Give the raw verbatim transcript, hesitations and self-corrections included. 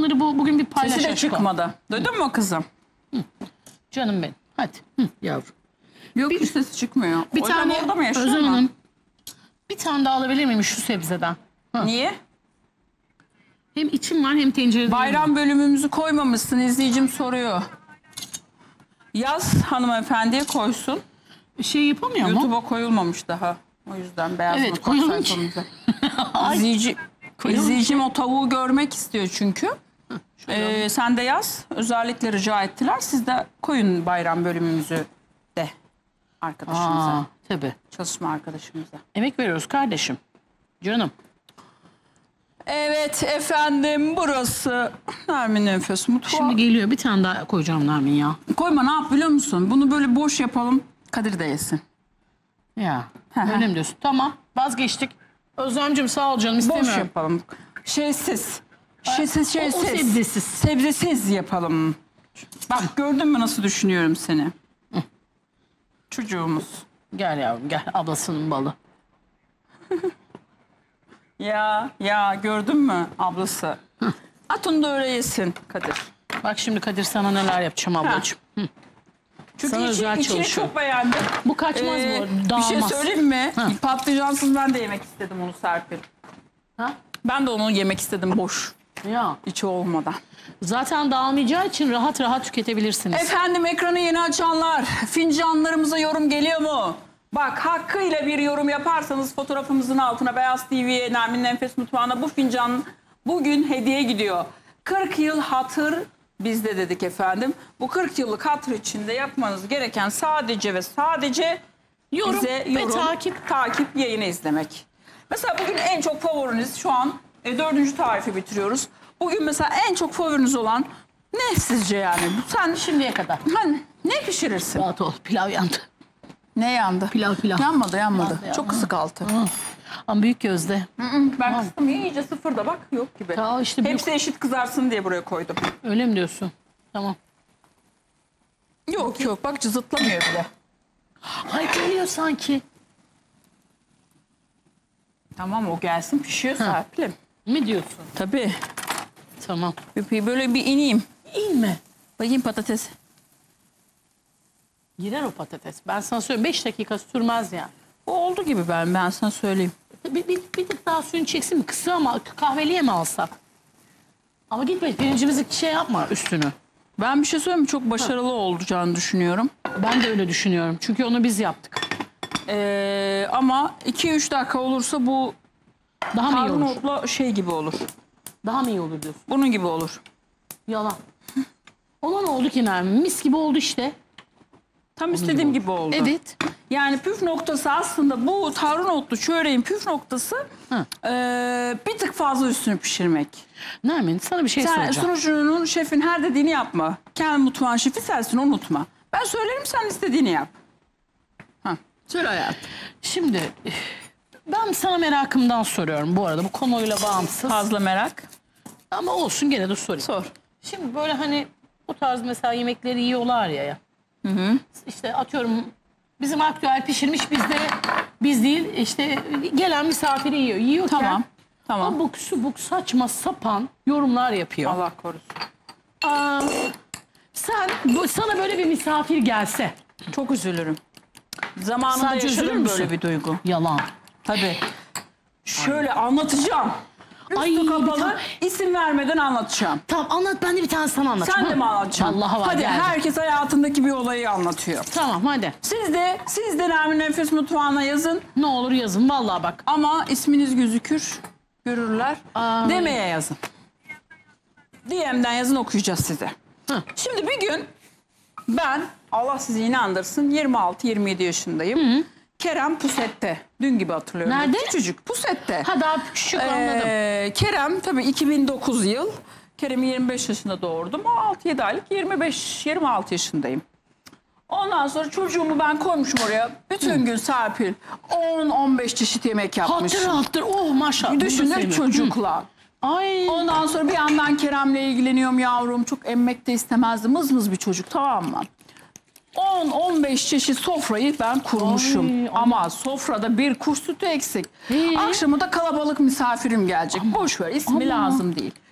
onları bu bugün bir paylaş. Sesi de çıkmadı. Duydun mu kızım? Hı. Canım benim. Hadi Hı, yavrum. Yok Bir- hiç sesi çıkmıyor. Bir Hocam tane orada mı yaşıyor Özlem mu? Hanım. Bir tane daha alabilir miyim şu sebzeden? Hı. Niye? Hem içim var hem tencerede. Bayram bölümümüzü koymamışsın, izleyicim soruyor. Yaz hanımefendiye koysun. Şey yapamıyor mu? YouTube'a koyulmamış daha. O yüzden beyaz Evet, mutfak koyulmuş. sayfamıza. Ay, İzleyici, koyulmuş. izleyicim o tavuğu görmek istiyor çünkü. Ee, sen de yaz. Özellikle rica ettiler. Siz de koyun bayram bölümümüzü de arkadaşımıza. Aa, tabii. Çalışma arkadaşımıza. Emek veriyoruz kardeşim. Canım. Evet efendim, burası Nermin Nefes Mutfağı. Şimdi geliyor bir tane daha koyacağım Nermin ya. Koyma, ne yap biliyor musun? Bunu böyle boş yapalım. Kadir de yesin. Ya Hı hı. öyle mi diyorsun? Tamam vazgeçtik. Özlemciğim sağ ol canım, Boş istemiyorum. yapalım. Şeysiz. Şeysiz, şeysiz. O, o sebzesiz. Sebzesiz yapalım. Bak gördün mü nasıl düşünüyorum seni? Çocuğumuz. Gel yavrum gel, ablasının balı. Ya ya gördün mü ablası? At onu da öyle yesin Kadir. Bak şimdi Kadir sana neler yapacağım ablacığım. Hı. Çünkü Sana içi, özel içini çalışıyor. çok beğendim. Bu kaçmaz Ee, bu arada, bir dağılmaz. şey söyleyeyim mi? Ha. Patlıcansız ben de yemek istedim onu Serpil. Ha? Ben de onu yemek istedim boş. Ya İçi olmadan. zaten dağılmayacağı için rahat rahat tüketebilirsiniz. Efendim ekranı yeni açanlar, fincanlarımıza yorum geliyor mu? Bak hakkıyla bir yorum yaparsanız fotoğrafımızın altına Beyaz T V'ye, Nermin Nefes Mutfağı'na bu fincan bugün hediye gidiyor. kırk yıl hatır bizde dedik efendim. Bu kırk yıllık hatır içinde yapmanız gereken sadece ve sadece Yorum bize ve yorum, takip. takip, yayını izlemek. Mesela bugün en çok favoriniz şu an e, dördüncü tarifi bitiriyoruz. Bugün mesela en çok favoriniz olan ne sizce yani? Sen Şimdiye kadar. hani ne pişirirsin? Rahat ol, pilav yandı. Ne yandı? Pilav, pilav. Yanmadı yanmadı. Yandı, yandı. Çok kısık altı. Hı. Ama büyük gözde. Ben kıstım iyice sıfırda bak yok gibi. Ya işte büyük- Hepsi eşit kızarsın diye buraya koydum. Öyle mi diyorsun? Tamam. Yok yok bak cızıtlamıyor bile. Ay geliyor sanki. Tamam o gelsin pişiyor Serpil'im. Mi diyorsun? Tabii. Tamam. Bir- Böyle bir ineyim. İyi mi? Bakayım patates. Girer o patates. Ben sana söyleyeyim beş dakika sürmez yani. O oldu gibi ben ben sana söyleyeyim. Bir, bir, bir tık daha suyunu çeksin mi? Kısa ama kahveliye mi alsak? Ama gitme pirincimizi şey yapma üstünü. Ben bir şey söyleyeyim mi? Çok başarılı olacağını düşünüyorum. Ben de öyle düşünüyorum. Çünkü onu biz yaptık. Ee, ama iki üç dakika olursa bu Daha mı iyi Harun olur? Otla şey gibi olur. Daha mı iyi olur diyorsun? Bunun gibi olur. Yalan. Ona ne oldu ki Nermin? Mis gibi oldu işte. Tam istediğim gibi oldu. Evet. Yani püf noktası aslında bu Harun Otlu çöreğin püf noktası Hı. e, bir tık fazla üstünü pişirmek. Nermin sana bir şey Sen soracağım. sunucunun, şefin her dediğini yapma. Kendi mutfağın şefi sensin, unutma. Ben söylerim, sen istediğini yap. Ha, söyle hayatım. Şimdi ben sana merakımdan soruyorum bu arada. Bu konuyla bağımsız. Fazla merak. Ama olsun gene de sorayım. Sor. Şimdi böyle hani bu tarz mesela yemekleri yiyorlar ya. ya. Hı hı. İşte atıyorum bizim aktüel pişirmiş bizde biz değil işte gelen misafiri yiyor. Yiyorken Tamam. Tamam. abuk subuk saçma sapan yorumlar yapıyor. Allah korusun. Aa, sen bu- sana böyle bir misafir gelse Çok üzülürüm. Zamanında Sadece üzülür yaşadım müsün? böyle bir duygu. yalan. Tabii. Şöyle anlatacağım. Üstü Ay, bir kapalı, tane- isim vermeden anlatacağım. Tamam anlat, ben de bir tane sana anlatayım. Sen de mi anlatacaksın? Allah'a var Hadi geldi. herkes hayatındaki bir olayı anlatıyor. Tamam hadi. Siz de, siz de Nermin Nefes Mutfağı'na yazın. Ne olur yazın vallahi bak. Ama isminiz gözükür, görürler. Aa. Demeye yazın. D M'den yazın, okuyacağız size. Hı. Şimdi bir gün ben, Allah sizi inandırsın, yirmi altı yirmi yedi yaşındayım. Kerem Pusette. Dün gibi hatırlıyorum. Nerede? Küçücük Pusette. Ha daha küçük anladım. Ee, Kerem tabii iki bin dokuz yıl. Kerem'i yirmi beş yaşında doğurdum. O altı yedi aylık, yirmi beş yirmi altı yaşındayım. Ondan sonra çocuğumu ben koymuşum oraya. Bütün gün Serpil on on beş çeşit yemek yapmış. Hatır hatır oh maşallah. Bunu da Düşünün sevmiyorum. çocukla. Hı. Ay. Ondan sonra bir yandan Kerem'le ilgileniyorum yavrum. Çok emmek de istemezdi. Mız mız bir çocuk, tamam mı? on on beş çeşit sofrayı ben kurmuşum. Ay, ama sofrada bir kuş sütü eksik. Ee? Akşamı da kalabalık misafirim gelecek. Boş ver, ismi Ama. lazım değil.